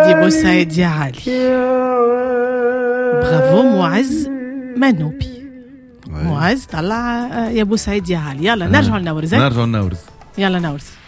سيدي بوسعيد يا علي. برافو معز منوبي. معز طلع يا بوسعيد يا علي. يلا نرجعوا لنورز. نرجعوا لنورز. يلا نورز.